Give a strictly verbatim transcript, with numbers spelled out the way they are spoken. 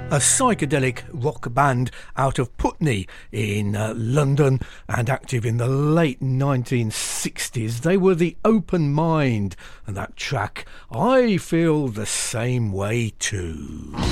a psychedelic rock band out of Putney in uh, London and active in the late nineteen sixties. They were the Open Mind, and that track, I Feel the Same Way Too.